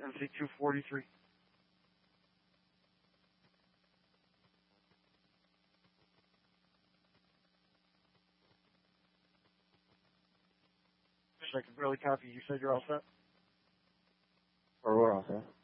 MC243. I can barely copy. You said you're all set? Or we're all set.